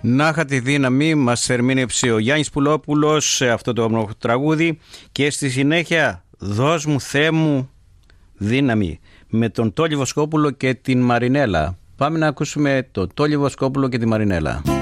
Να είχα τη δύναμη, μας ερμήνευσε ο Γιάννης Πουλόπουλος σε αυτό το όμορφο τραγούδι, και στη συνέχεια «Δώσ' μου Θεέ μου δύναμη» με τον Τόλι Βοσκόπουλο και την Μαρινέλα. Πάμε να ακούσουμε τον Τόλι Βοσκόπουλο και τη Μαρινέλα.